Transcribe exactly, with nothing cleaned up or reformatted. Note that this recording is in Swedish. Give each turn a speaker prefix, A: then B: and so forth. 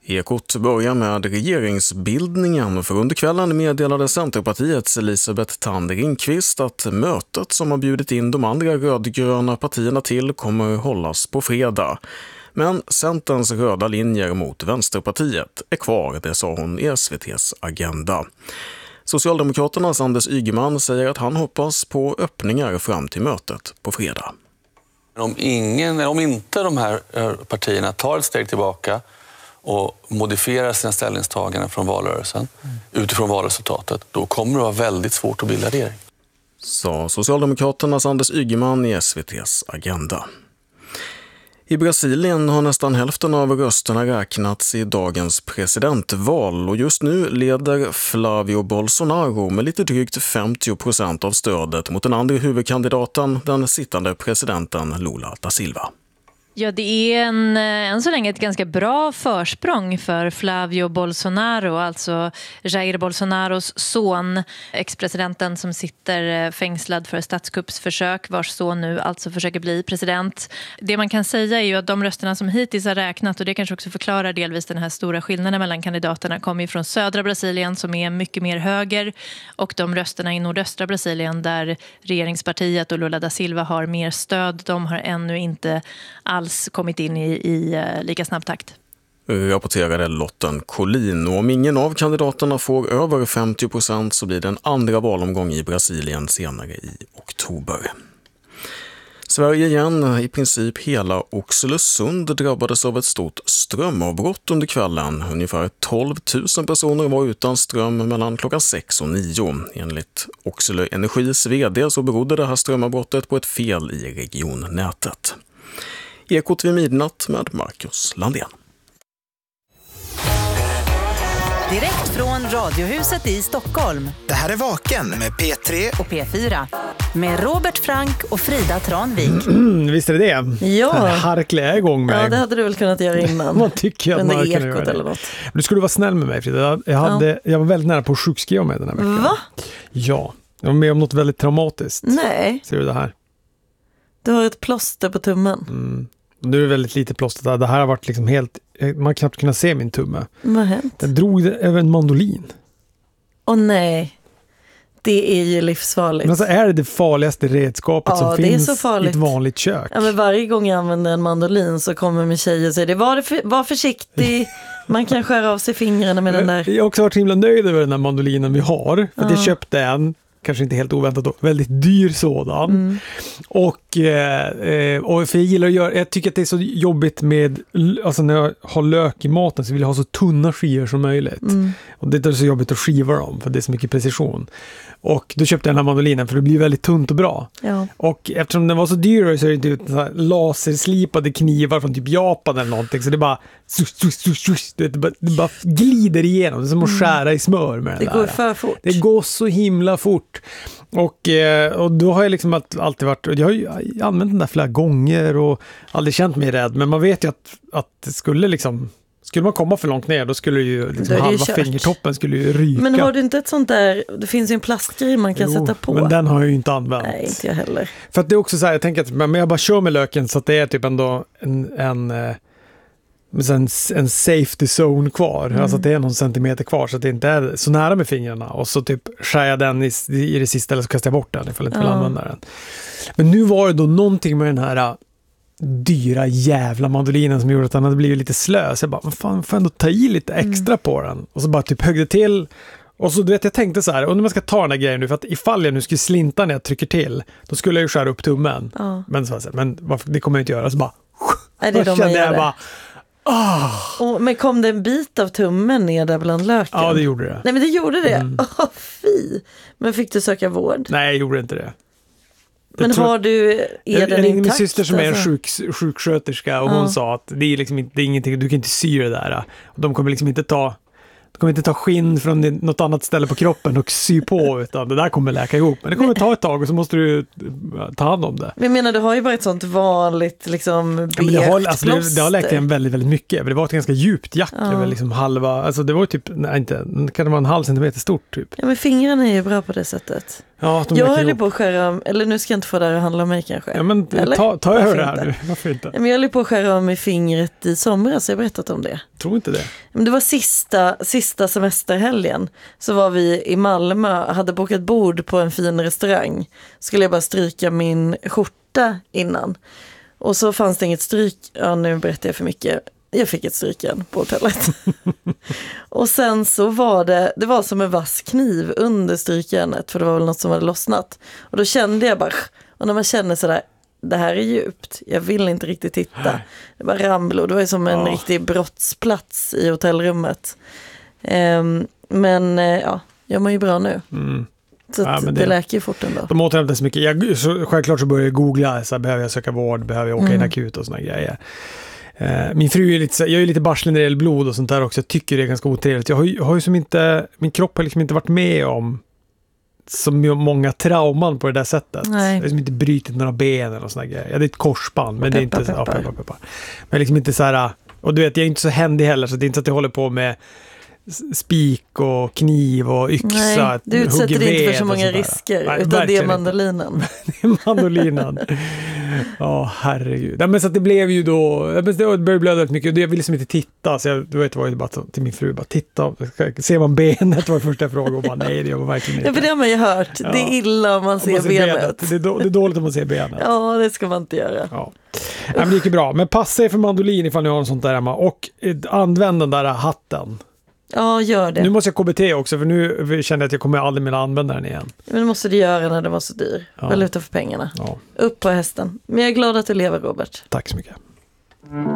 A: Ekot börjar med regeringsbildningen, för under kvällen meddelade Centerpartiets Elisabeth Thand Ringqvist att mötet som har bjudit in de andra rödgröna partierna till kommer hållas på fredag. Men Centerns röda linjer mot Vänsterpartiet är kvar, det sa hon i S V T:s Agenda. Socialdemokraternas Anders Ygeman säger att han hoppas på öppningar fram till mötet på fredag.
B: Om, ingen, om inte de här partierna tar ett steg tillbaka och modifierar sina ställningstaganden från valrörelsen mm. utifrån valresultatet, då kommer det vara väldigt svårt att bilda regering.
A: Sa Socialdemokraternas Anders Ygeman i S V T:s Agenda. I Brasilien har nästan hälften av rösterna räknats i dagens presidentval och just nu leder Flávio Bolsonaro med lite drygt femtio procent av stödet mot den andra huvudkandidaten, den sittande presidenten Lula da Silva.
C: Ja, det är en, än så länge ett ganska bra försprång för Flávio Bolsonaro, alltså Jair Bolsonaros son, ex-presidenten som sitter fängslad för statskuppsförsök, vars son nu alltså försöker bli president. Det man kan säga är ju att de rösterna som hittills har räknat, och det kanske också förklarar delvis den här stora skillnaden mellan kandidaterna, kommer ju från södra Brasilien som är mycket mer höger, och de rösterna i nordöstra Brasilien där regeringspartiet och Lula da Silva har mer stöd, de har ännu inte alls kommit in i, i lika snabb takt.
A: Rapporterade Lotten Collin, och om ingen av kandidaterna får över femtio procent så blir det en andra valomgång i Brasilien senare i oktober. Sverige igen, i princip hela Oxelösund drabbades av ett stort strömavbrott under kvällen. Ungefär tolv tusen personer var utan ström mellan klockan sex och nio. Enligt Oxelö Energis vd så berodde det här strömavbrottet på ett fel i regionnätet. Ekot vid midnatt med Marcus Landén.
D: Direkt från Radiohuset i Stockholm.
E: Det här är Vaken med P tre
D: och P fyra. Med Robert Frank och Frida Tranvik.
F: Mm, visst är det det?
G: Ja.
F: Harkle är igång med.
G: Ja, det hade du väl kunnat göra innan.
F: Man tycker att man kan göra det.
G: Eller något.
F: Du skulle vara snäll med mig, Frida. Jag, hade, ja. jag var väldigt nära på att sjukskriva mig den här veckan.
G: Va?
F: Ja, jag var med om något väldigt traumatiskt.
G: Nej.
F: Ser du det här?
G: Du har ett plåster på tummen.
F: Mm. Nu är det väldigt lite plåster. Det här har varit liksom helt... Man har knappt kunnat se min tumme.
G: Vad har hänt?
F: Den drog det över en mandolin.
G: Åh nej. Det är ju livsfarligt.
F: Men alltså är det det farligaste redskapet
G: ja,
F: som
G: det
F: finns
G: är så farligt.
F: i ett vanligt kök?
G: Ja, men varje gång jag använder en mandolin så kommer min tjej och säger det. Var, för, var försiktig. Man kan skära av sig fingrarna med den där.
F: Jag har också varit himla nöjd över den här mandolinen vi har. För
G: ja.
F: att jag köpte en. Kanske inte helt oväntat då, väldigt dyr sådan. Mm. Och, eh, och för jag gillar att göra, jag tycker att det är så jobbigt med, alltså när jag har lök i maten så vill jag ha så tunna skivor som möjligt. Mm. Och det är så jobbigt att skiva dem för det är så mycket precision. Och då köpte jag den här mandolinen för det blir väldigt tunt och bra. Ja. Och eftersom den var så dyr så är det inte så här laserslipade knivar från typ Japan eller någonting, så det bara, det bara, det bara glider igenom. Det är som att skära i smör med
G: det
F: det
G: går
F: där.
G: för fort.
F: Det går så himla fort. Och, och då har jag liksom alltid varit, jag har ju använt den där flera gånger och aldrig känt mig rädd, men man vet ju att, att det skulle liksom, skulle man komma för långt ner då skulle ju liksom halva kört. Fingertoppen skulle ju ryka.
G: Men har du inte ett sånt där, det finns ju en plastgrej man kan jo, sätta på.
F: Men den har jag ju inte använt.
G: Nej, inte jag heller.
F: För att det är också så här, jag tänker att men jag bara kör med löken så att det är typ ändå en, en En, en safety zone kvar, mm. alltså att det är någon centimeter kvar så att det inte är så nära med fingrarna, och så typ skär jag den i, i det sista eller så kastar jag bort den ifall jag inte vill ja. använda den. Men nu var det då någonting med den här dyra jävla mandolinen som gjorde att den hade blivit lite slö, så jag bara, vad fan, får jag ändå ta i lite extra mm. på den, och så bara typ högde till. Och så du vet, jag tänkte så här, och när man ska ta den här grejen nu, för att ifall jag nu skulle slinta när jag trycker till, då skulle jag ju skära upp tummen. Ja. Men så här, men varför, det kommer jag inte göra, så bara
G: är det då man gör
F: jag
G: det?
F: Bara
G: Oh. Oh, men kom det en bit av tummen ner där bland löken?
F: Ja, det gjorde det.
G: Nej, men det gjorde det?
F: Mm.
G: Oh, fy. Men fick du söka vård?
F: Nej, jag gjorde inte det. Jag
G: men
F: tror...
G: har du, är
F: jag,
G: den
F: jag
G: intakt?
F: Min syster som är en
G: alltså?
F: sjuk, sjuksköterska, och hon ja. sa att det är liksom inte, det är ingenting, du kan inte sy det där. Och de kommer liksom inte ta de kommer inte ta skinn från något annat ställe på kroppen och sy på, utan det där kommer läka ihop. Men det kommer men, ta ett tag och så måste du ta hand om det.
G: Men jag menar, du har ju bara ett sånt vanligt liksom bekt ja,
F: det, har, alltså, det, det har läkt igen väldigt, väldigt mycket. Det var ett ganska djupt jack ja. över liksom halva, alltså det var typ, nej inte, kan det vara en halv centimeter stort typ.
G: Ja, men fingrarna är ju bra på det sättet.
F: Ja, de
G: Jag
F: läker
G: höll ju
F: ihop.
G: på att skära om, eller nu ska jag inte få det här att handla om mig kanske.
F: Ja, men
G: Eller?
F: ta, ta
G: Varför
F: över det här
G: inte?
F: nu. Varför inte?
G: Men jag höll ju på att skära om i fingret i somras, jag har berättat om det.
F: Tror inte det.
G: Men det var sista, sista semesterhelgen. Så var vi i Malmö, hade bokat bord på en fin restaurang. Skulle jag bara stryka min skjorta innan. Och så fanns det inget stryk, ja nu berättar jag för mycket. Jag fick ett strykjärn på hotellet. Och sen så var det, det var som en vass kniv under strykjärnet. För det var väl något som hade lossnat. Och då kände jag bara, och när man känner sådär, det här är djupt. Jag vill inte riktigt titta. Det var ramblod, det var ju som en
F: Ja.
G: riktig brottsplats i hotellrummet. Um, men uh, ja, jag mår ju bra nu.
F: Mm.
G: Så
F: Ja,
G: att
F: men
G: det...
F: det-
G: det läker ju fort ändå.
F: De återhämtar så mycket. Jag, så, självklart så börjar jag googla. Så här, behöver jag söka vård? Behöver jag åka
G: Mm.
F: in akut och såna grejer? Eh, min fru är lite, så- jag är lite barslig när det gäller blod och sånt där också. Jag tycker det är ganska otrevligt. Jag har, ju- har ju som inte, min kropp har liksom inte varit med om så många trauman på det där sättet.
G: Nej.
F: Jag har liksom inte brytit några ben eller såna grejer. Ja, det är ett korsband, men det är
G: Peppar,
F: inte så, ja,
G: peppar.
F: peppar, peppar. Men liksom inte så här, och du vet, jag är inte så händig heller, så det är inte så att jag håller på med s- spik och kniv och yxa.
G: Nej, du utsätter
F: hugger
G: dig inte
F: ved
G: för så
F: och
G: många
F: sådär.
G: risker.
F: Nej,
G: utan det är
F: verkligen inte.
G: mandolinen.
F: Mandolinan. Ja, herregud. Nej, men så att det blev ju då, ja, men det började blöda väldigt mycket och jag ville liksom inte titta, så jag, du vet, var ju bara till min fru, bara titta, ser man benet var det första jag frågade och bara nej, det gör man verkligen inte.
G: Ja, för det har man ju hört.
F: Ja.
G: Det är illa om man
F: Om
G: ser,
F: man ser
G: benet.
F: Det är, då, det är dåligt om man ser benet.
G: Ja, det ska man inte göra.
F: Ja. Nej, men det gick ju bra. Men passa er för mandolin ifall ni har något sånt där hemma och eh, använd den där hatten.
G: Ja, gör det.
F: Nu måste jag K B T också, för nu känner jag att jag kommer aldrig mer använda den igen.
G: Men det måste du göra när det var så dyr.
F: Ja.
G: Valuta för pengarna.
F: Ja,
G: Upp på hästen. Men jag är glad att du lever, Robert.
F: tack så mycket.